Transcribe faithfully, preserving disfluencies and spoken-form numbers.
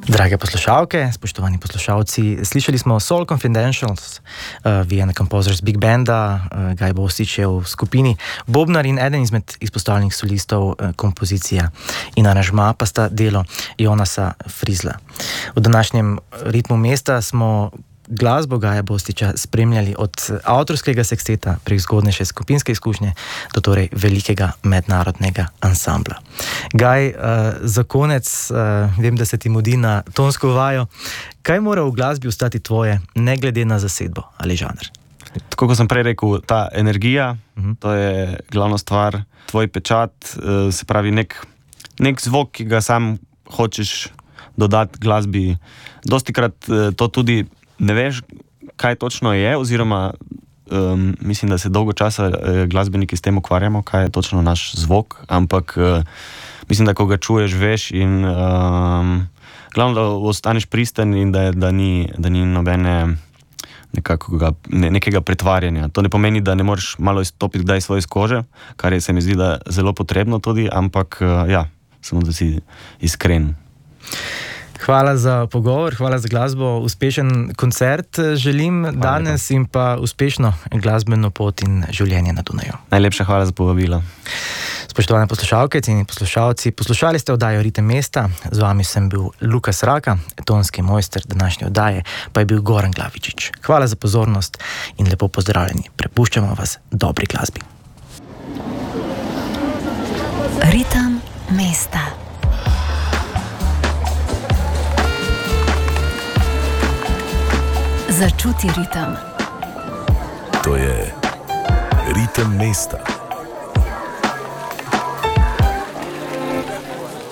Drage poslušalke, spoštovani poslušalci, slišali smo Soul Confidentials, uh, Vienna Composers Big Banda, uh, Gaj Bostič je v skupini bobnar in eden izmed izpostavljenih solistov uh, kompozicija in aranžma pa sta delo Jonasa Frizla. V današnjem ritmu mesta smo glasbo Gaja Bostiča spremljali od avtorskega seksteta prek zgodnejše skupinske izkušnje do torej velikega mednarodnega ansambla. Gaj, uh, za konec, uh, vem, da se ti mudi na tonsko vajo. Kaj mora v glasbi ostati tvoje, ne glede na zasedbo ali žanr? Tako kot sem prej rekel, ta energija, uh-huh. to je glavna stvar, tvoj pečat, uh, se pravi nek, nek zvok, ki ga sam hočeš dodati glasbi. Dostikrat uh, to tudi ne veš, kaj točno je, oziroma um, mislim, da se dolgo časa uh, glasbeniki s tem ukvarjamo, kaj je točno naš zvok, ampak uh, mislim, da ko ga čuješ, veš in um, glavno, da ostaneš pristen in da, da, ni, da ni nobene nekakega, ne, nekega pretvarjanja. To ne pomeni, da ne moreš malo izstopiti kdaj svoje iz kože, kar je, se mi zdi, da zelo potrebno tudi, ampak uh, ja, samo da si iskren. Hvala za pogovor, hvala za glasbo, uspešen koncert želim hvala danes lepa. In pa uspešno glasbeno pot in življenje na Dunaju. Najlepša hvala za povabilo. Spoštovane poslušalke, cenjeni poslušalci, poslušali ste oddajo Ritem mesta, z vami sem bil Lukas Raka, tonski mojster današnje oddaje pa je bil Goran Glavičič. Hvala za pozornost in lepo pozdravljeni. Prepuščamo vas dobri glasbi. Ritem mesta. Začuti ritem. To je Ritem mesta.